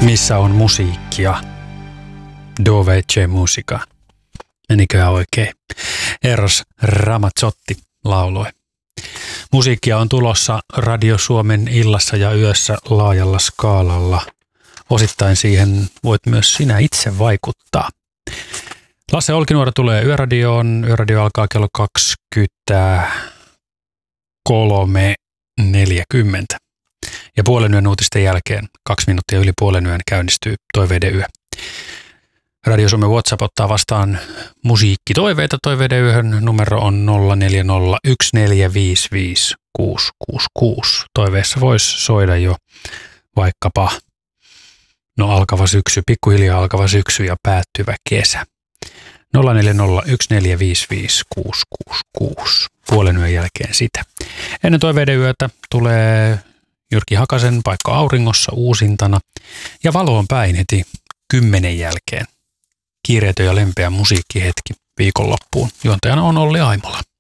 Missä on musiikkia? Dove c'è musica? Meniköhän oikein? Eros Ramazzotti lauloi. Musiikkia on tulossa Radio Suomen illassa ja yössä laajalla skaalalla. Osittain siihen voit myös sinä itse vaikuttaa. Lasse Olkinuora tulee Yöradioon. Yöradio alkaa kello 23.40. Ja puolen yön uutisten jälkeen, 2 minuuttia yli puolen yön, käynnistyy Toiveiden yö. Radio Suomen WhatsApp ottaa vastaan musiikkitoiveita Toiveiden yöhön. Numero on 0401455666. Toiveessa voisi soida jo vaikkapa alkava syksy, pikkuhiljaa alkava syksy ja päättyvä kesä. 0401455666. Puolen yön jälkeen sitä. Ennen Toiveiden yötä tulee Jyrki Hakasen Paikka auringossa uusintana ja valoon päin heti 10 jälkeen. Kiireetön ja lempeä musiikkihetki viikonloppuun. Juontajana on Olli Aimola.